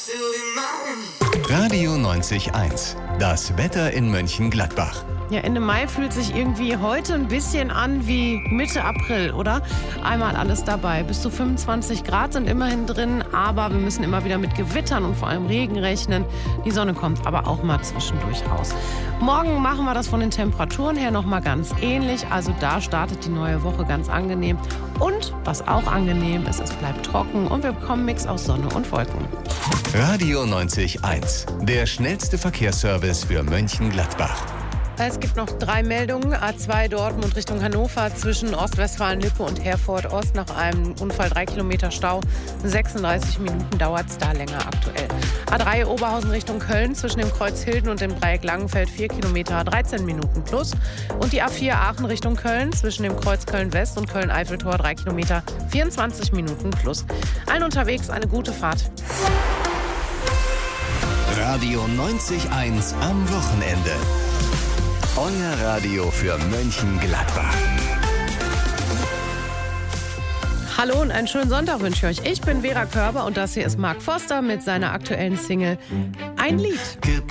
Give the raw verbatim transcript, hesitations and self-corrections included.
Radio neunzig eins. Das Wetter in Mönchengladbach. Ja, Ende Mai fühlt sich irgendwie heute ein bisschen an wie Mitte April, oder? Einmal alles dabei. Bis zu fünfundzwanzig Grad sind immerhin drin, aber wir müssen immer wieder mit Gewittern und vor allem Regen rechnen. Die Sonne kommt aber auch mal zwischendurch raus. Morgen machen wir das von den Temperaturen her nochmal ganz ähnlich. Also da startet die neue Woche ganz angenehm. Und was auch angenehm ist, es bleibt trocken und wir bekommen einen Mix aus Sonne und Wolken. Radio neunzig eins. Der schnellste Verkehrsservice für Mönchengladbach. Es gibt noch drei Meldungen. A zwei Dortmund Richtung Hannover zwischen Ostwestfalen-Lippe und Herford-Ost nach einem Unfall drei Kilometer Stau. sechsunddreißig Minuten dauert es da länger aktuell. A drei Oberhausen Richtung Köln zwischen dem Kreuz Hilden und dem Dreieck Langenfeld vier Kilometer, dreizehn Minuten plus. Und die A vier Aachen Richtung Köln zwischen dem Kreuz Köln-West und Köln-Eiffeltor drei Kilometer, vierundzwanzig Minuten plus. Allen unterwegs eine gute Fahrt. Radio neunzig eins am Wochenende. Euer Radio für Mönchengladbach. Hallo und einen schönen Sonntag wünsche ich euch. Ich bin Vera Körber und das hier ist Mark Forster mit seiner aktuellen Single Ein Lied. Gib